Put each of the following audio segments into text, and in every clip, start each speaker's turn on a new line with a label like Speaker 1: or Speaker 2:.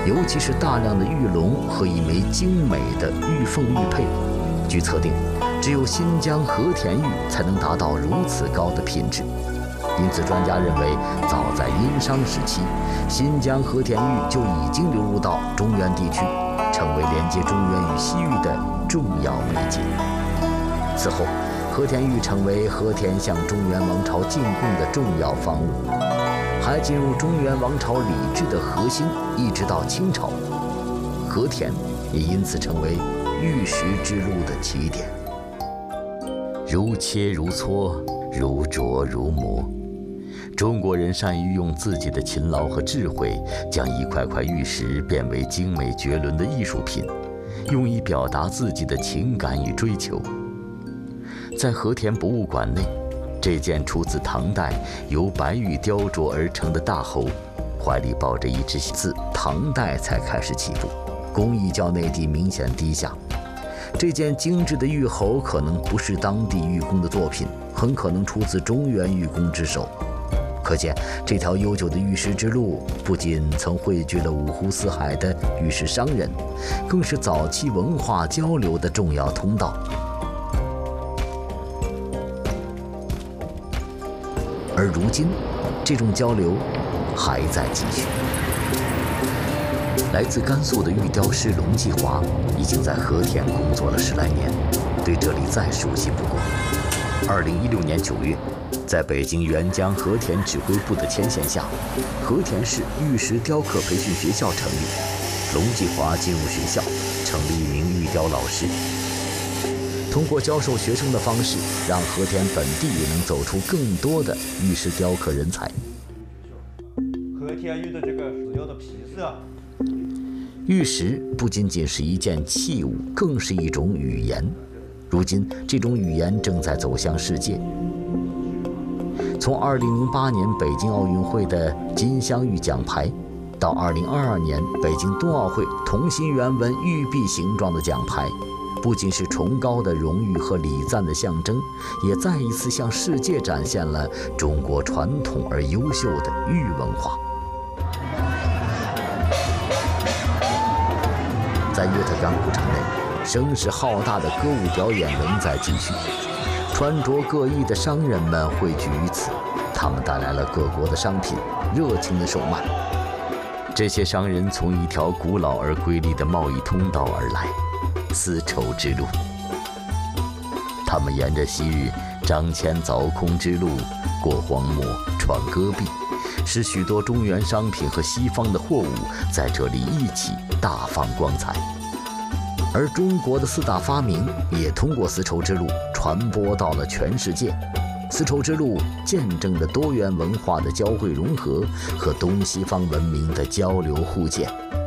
Speaker 1: 尤其是大量的玉龙和一枚精美的玉凤玉佩。据测定，只有新疆和田玉才能达到如此高的品质。因此，专家认为，早在殷商时期，新疆和田玉就已经流入到中原地区，成为连接中原与西域的重要媒介。此后，和田玉成为和田向中原王朝进贡的重要方物，还进入中原王朝礼制的核心，一直到清朝。和田也因此成为玉石之路的起点。如切如磋，如琢如磨。中国人善于用自己的勤劳和智慧，将一块块玉石变为精美绝伦的艺术品，用以表达自己的情感与追求。在和田博物馆内，这件出自唐代由白玉雕琢而成的大猴，怀里抱着一只自唐代才开始起步，工艺较内地明显低下。这件精致的玉猴可能不是当地玉工的作品，很可能出自中原玉工之手。可见，这条悠久的玉石之路不仅曾汇聚了五湖四海的玉石商人，更是早期文化交流的重要通道。而如今，这种交流还在继续。来自甘肃的玉雕师龙继华已经在和田工作了10来年，对这里再熟悉不过。2016年9月，在北京沅江和田指挥部的牵线下，和田市玉石雕刻培训学校成立，龙继华进入学校，成了一名玉雕老师。通过教授学生的方式，让和田本地也能走出更多的玉石雕刻人才。
Speaker 2: 和田玉的这个石雕的皮色，
Speaker 1: 玉石不仅仅是一件器物，更是一种语言。如今，这种语言正在走向世界。从2008年北京奥运会的金镶玉奖牌，到2022年北京冬奥会同心圆纹玉璧形状的奖牌，不仅是崇高的荣誉和礼赞的象征，也再一次向世界展现了中国传统而优秀的玉文化。在约特冈古城内，声势浩大的歌舞表演仍在继续，穿着各异的商人们汇聚于此，他们带来了各国的商品，热情地售卖。这些商人从一条古老而瑰丽的贸易通道而来，丝绸之路。他们沿着昔日张骞凿空之路，过荒漠，闯戈壁，使许多中原商品和西方的货物在这里一起大放光彩。而中国的4大发明也通过丝绸之路传播到了全世界。丝绸之路见证着多元文化的交汇融合和东西方文明的交流互鉴。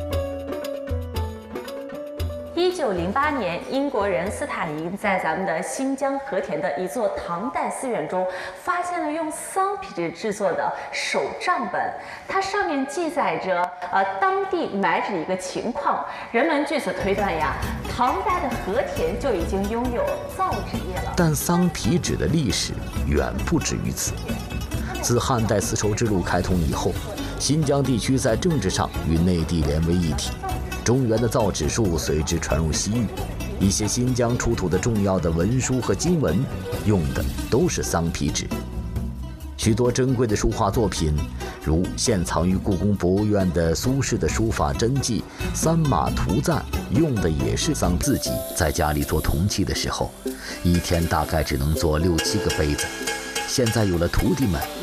Speaker 3: 1908年，英国人斯塔林在咱们的新疆和田的一座唐代寺院中，发现了用桑皮纸制作的手账本，它上面记载着当地买纸的一个情况。人们据此推断呀，唐代的和田就已经拥有造纸业了。
Speaker 1: 但桑皮纸的历史远不止于此。自汉代丝绸之路开通以后，新疆地区在政治上与内地连为一体。中原的造纸术随之传入西域，一些新疆出土的重要的文书和经文用的都是桑皮纸。许多珍贵的书画作品，如现藏于故宫博物院的苏轼的书法真迹《三马图赞》，用的也是桑。自己在家里做铜器的时候，一天大概只能做6、7个杯子。现在有了徒弟们，